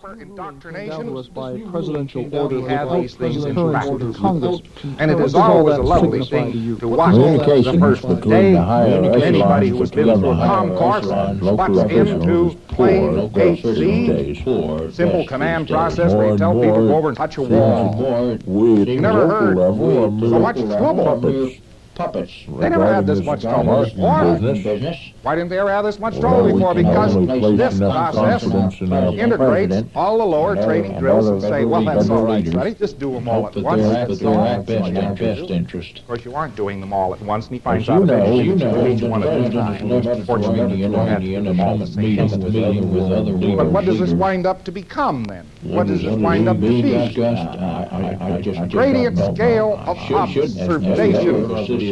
Indoctrination was by presidential order have these things in practice. Congress. And it is always a lovely thing to watch the first day anybody who has been through a comm course butts into plain HC, simple command process where you tell people to go over and touch a wall. You never heard so much trouble. Puppets. They never had this much trouble before. Why didn't they ever have this much trouble before? Because this process integrates all the lower training drills and say, well, that's all right, Sonny, just do them all at once. That's their best interest. Of course, you aren't doing them all at once, and he finds out eventually each one at a time. Fortunately, you don't have to do them all at the same time. But what does this wind up to become, then? What does this wind up to be? A gradient scale of observation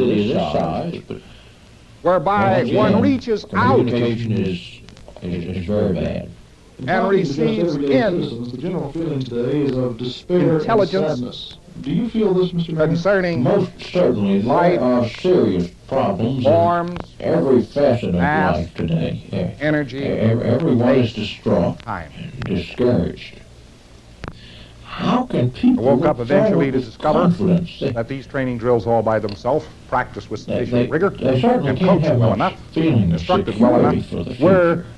whereby one reaches out communication is very bad and receives in The general feeling today is of despair intelligence and sadness. Do you feel this, Mr. Mayor? concerning most certainly there are serious problems forms, in every facet of mass, life today. energy, Everyone is distraught, time. discouraged. How can people I woke up eventually to with discover confidence that these training drills all by themselves, practiced with they sufficient rigor, certainly and can't coached have well much enough, feeling of instructed well security enough, for the were future.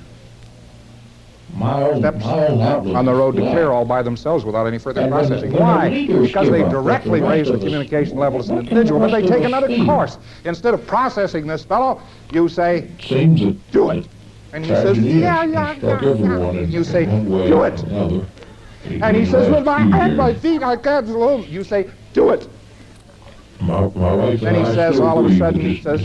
My steps own outlook on the road to is clear black. all by themselves without any further And when processing. the Why? leaders Because they give up, directly but the raise the rest of us communication level as an individual, but they take another course. Instead of processing this fellow, you say, Seems that do it. And he says, yeah. You say, do it. And he says, with my hand, my feet, I can't move. You say, do it. My wife Then he says, all of a sudden, he says,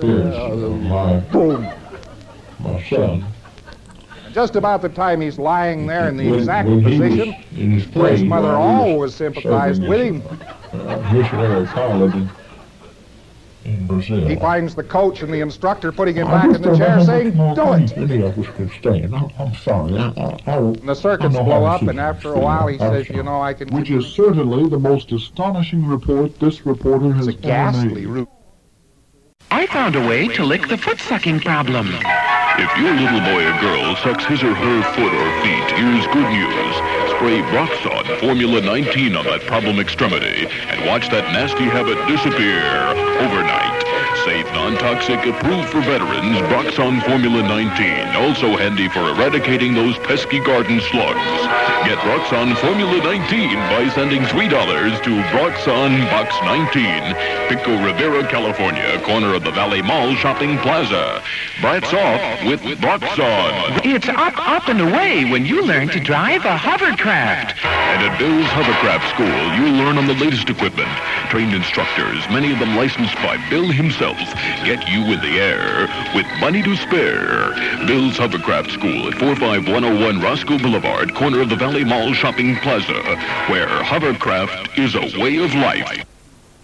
boom. My son. Just about the time he's lying there in the When exact he was position in his where his plane mother while he was always sympathized serving with as him, missionary pilot in Brazil. he finds the coach and the instructor putting him back in the chair saying, do it. Any of us can stand. I'm sorry. And the circuits blow up, and after a while he says, you know, I can... Which is certainly the most astonishing report this reporter has It's a ever ghastly made. route. I found a way to lick the foot-sucking problem. If your little boy or girl sucks his or her foot or feet, here's good news. Spray Broxon Formula 19 on that problem extremity and watch that nasty habit disappear overnight. Safe, non-toxic, approved for veterans, Broxon Formula 19. Also handy for eradicating those pesky garden slugs. Get Broxon Formula 19 by sending $3 to Broxon Box 19, Pico Rivera, California, corner of the Valley Mall Shopping Plaza. Brats off with Broxon. It's up, and away when you learn to drive a hovercraft. And at Bill's Hovercraft School, you'll learn on the latest equipment. Trained instructors, many of them licensed by Bill himself, get you in the air with money to spare. Bill's Hovercraft School at 45101 Roscoe Boulevard, corner of the Valley Mall Shopping Plaza, where hovercraft is a way of life.